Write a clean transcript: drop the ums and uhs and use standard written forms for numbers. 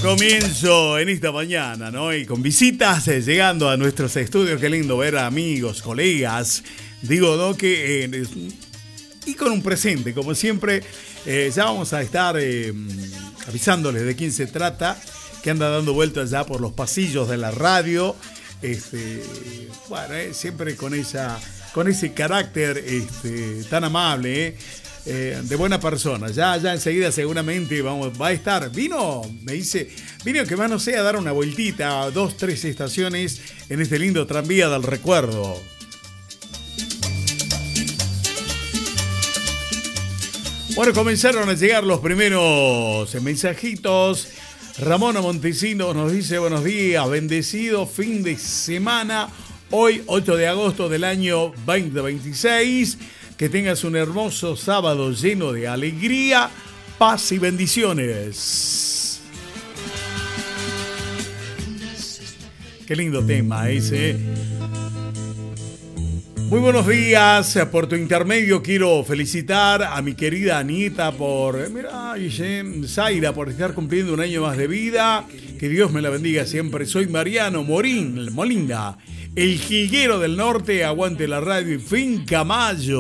Comienzo en esta mañana, ¿no? Y con visitas llegando a nuestros estudios. Qué lindo ver a amigos, colegas. Digo, ¿no? Y con un presente, como siempre. Ya vamos a estar avisándoles de quién se trata, que anda dando vueltas ya por los pasillos de la radio. Bueno, siempre con ese carácter tan amable, de buena persona. Ya enseguida seguramente va a estar. Me dice, vino que más no sea a dar una vueltita a 2-3 estaciones en este lindo tranvía del recuerdo. Bueno, comenzaron a llegar los primeros mensajitos. Ramona Montesinos nos dice: buenos días, bendecido fin de semana. Hoy, 8 de agosto del año 2026. Que tengas un hermoso sábado lleno de alegría, paz y bendiciones. Qué lindo tema ese. Muy buenos días. Por tu intermedio quiero felicitar a mi querida Anita Zaira, por estar cumpliendo un año más de vida. Que Dios me la bendiga siempre. Soy Mariano Molina, el jilguero del norte. Aguante la radio y Finca Mayo.